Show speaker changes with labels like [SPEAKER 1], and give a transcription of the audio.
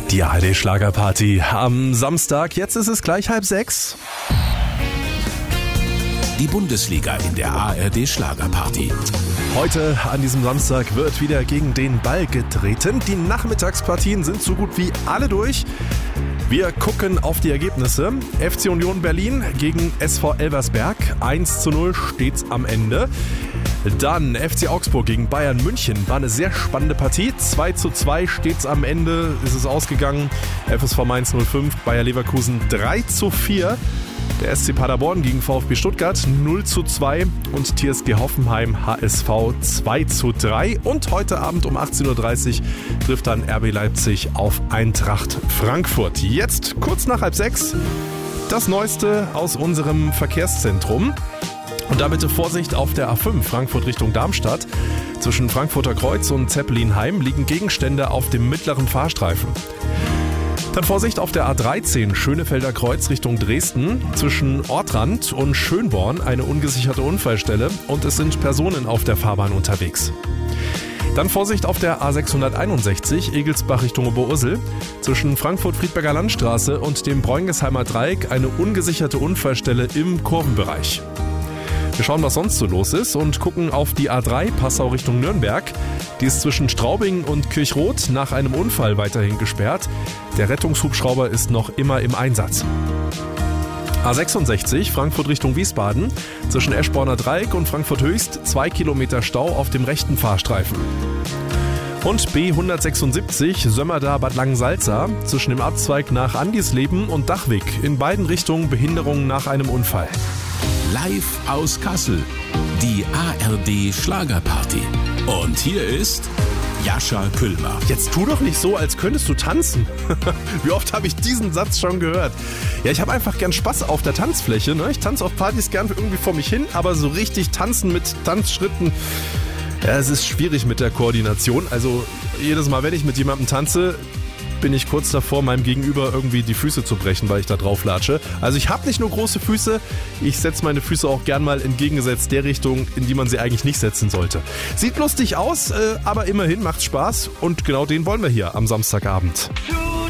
[SPEAKER 1] Die ARD-Schlagerparty am Samstag. Jetzt ist es gleich 5:30.
[SPEAKER 2] Die Bundesliga in der ARD-Schlagerparty.
[SPEAKER 1] Heute an diesem Samstag wird wieder gegen den Ball getreten. Die Nachmittagspartien sind so gut wie alle durch. Wir gucken auf die Ergebnisse. FC Union Berlin gegen SV Elversberg. 1:0 steht's am Ende. Dann FC Augsburg gegen Bayern München. War eine sehr spannende Partie. 2:2 steht's am Ende. Ist es ausgegangen. FSV Mainz 05, Bayer Leverkusen 3:4. Der SC Paderborn gegen VfB Stuttgart 0:2 und TSG Hoffenheim HSV 2:3. Und heute Abend um 18:30 Uhr trifft dann RB Leipzig auf Eintracht Frankfurt. Jetzt kurz nach 5:30 das Neueste aus unserem Verkehrszentrum. Und da bitte Vorsicht auf der A5 Frankfurt Richtung Darmstadt. Zwischen Frankfurter Kreuz und Zeppelinheim liegen Gegenstände auf dem mittleren Fahrstreifen. Dann Vorsicht auf der A13 Schönefelder Kreuz Richtung Dresden. Zwischen Ortrand und Schönborn eine ungesicherte Unfallstelle und es sind Personen auf der Fahrbahn unterwegs. Dann Vorsicht auf der A661 Egelsbach Richtung Oberursel. Zwischen Frankfurt-Friedberger Landstraße und dem Bräungesheimer Dreieck eine ungesicherte Unfallstelle im Kurvenbereich. Wir schauen, was sonst so los ist und gucken auf die A3 Passau Richtung Nürnberg. Die ist zwischen Straubing und Kirchroth nach einem Unfall weiterhin gesperrt. Der Rettungshubschrauber ist noch immer im Einsatz. A66 Frankfurt Richtung Wiesbaden. Zwischen Eschborner Dreieck und Frankfurt Höchst 2 Kilometer Stau auf dem rechten Fahrstreifen. Und B176 Sömmerda Bad Langensalza. Zwischen dem Abzweig nach Andisleben und Dachwig. In beiden Richtungen Behinderungen nach einem Unfall.
[SPEAKER 2] Live aus Kassel, die ARD-Schlagerparty. Und hier ist Jascha Küllmer.
[SPEAKER 1] Jetzt tu doch nicht so, als könntest du tanzen. Wie oft habe ich diesen Satz schon gehört? Ja, ich habe einfach gern Spaß auf der Tanzfläche. Ne? Ich tanze auf Partys gern irgendwie vor mich hin, aber so richtig tanzen mit Tanzschritten, ja, es ist schwierig mit der Koordination. Also jedes Mal, wenn ich mit jemandem tanze, bin ich kurz davor, meinem Gegenüber irgendwie die Füße zu brechen, weil ich da drauf latsche. Also ich habe nicht nur große Füße, ich setze meine Füße auch gern mal entgegengesetzt der Richtung, in die man sie eigentlich nicht setzen sollte. Sieht lustig aus, aber immerhin macht's Spaß und genau den wollen wir hier am Samstagabend.